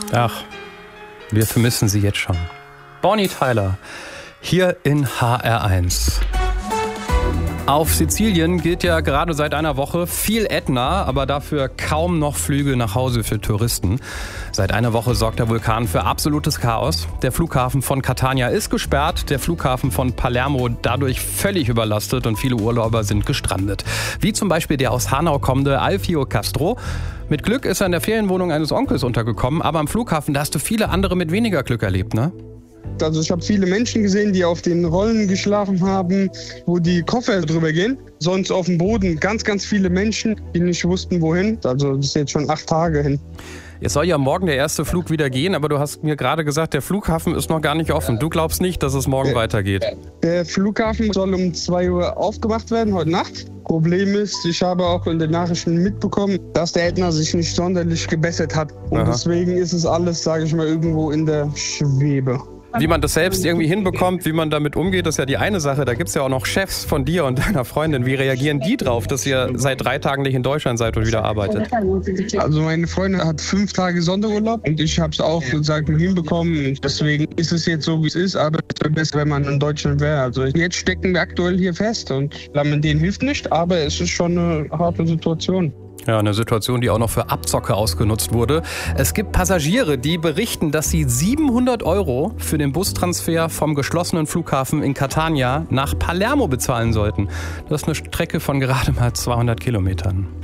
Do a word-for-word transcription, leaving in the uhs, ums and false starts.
Ach, wir vermissen sie jetzt schon. Bonnie Tyler, hier in H R eins. Auf Sizilien gilt ja gerade seit einer Woche viel Ätna, aber dafür kaum noch Flüge nach Hause für Touristen. Seit einer Woche sorgt der Vulkan für absolutes Chaos. Der Flughafen von Catania ist gesperrt, der Flughafen von Palermo dadurch völlig überlastet und viele Urlauber sind gestrandet. Wie zum Beispiel der aus Hanau kommende Alfio Castro. Mit Glück ist er in der Ferienwohnung eines Onkels untergekommen, aber am Flughafen, da hast du viele andere mit weniger Glück erlebt, ne? Also ich habe viele Menschen gesehen, die auf den Rollen geschlafen haben, wo die Koffer drüber gehen. Sonst auf dem Boden ganz, ganz viele Menschen, die nicht wussten, wohin. Also das ist jetzt schon acht Tage hin. Es soll ja morgen der erste Flug wieder gehen, aber du hast mir gerade gesagt, der Flughafen ist noch gar nicht offen. Du glaubst nicht, dass es morgen der, weitergeht? Der Flughafen soll um zwei Uhr aufgemacht werden, heute Nacht. Problem ist, ich habe auch in den Nachrichten mitbekommen, dass der Ätna sich nicht sonderlich gebessert hat. Und Aha. deswegen ist es alles, sage ich mal, irgendwo in der Schwebe. Wie man das selbst irgendwie hinbekommt, wie man damit umgeht, ist ja die eine Sache. Da gibt es ja auch noch Chefs von dir und deiner Freundin. Wie reagieren die drauf, dass ihr seit drei Tagen nicht in Deutschland seid und wieder arbeitet? Also meine Freundin hat fünf Tage Sonderurlaub und ich habe es auch gesagt, hinbekommen. Deswegen ist es jetzt so, wie es ist. Aber es wäre besser, wenn man in Deutschland wäre. Also jetzt stecken wir aktuell hier fest und denen hilft nicht. Aber es ist schon eine harte Situation. Ja, eine Situation, die auch noch für Abzocke ausgenutzt wurde. Es gibt Passagiere, die berichten, dass sie siebenhundert Euro für den Bustransfer vom geschlossenen Flughafen in Catania nach Palermo bezahlen sollten. Das ist eine Strecke von gerade mal zweihundert Kilometern.